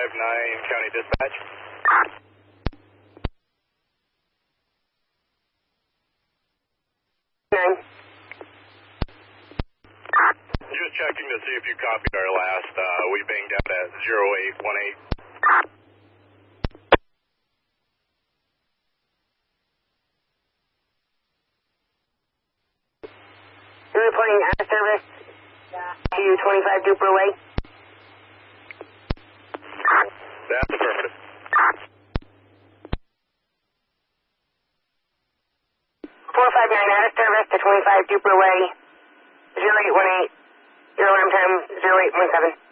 County Dispatch. Just checking to see if you copied our last. We banged out at 0818. You're reporting out of service to 25 Duper Way. That's affirmative. 459 out of service to 25 Duper Way. 0818. Your alarm time 0817.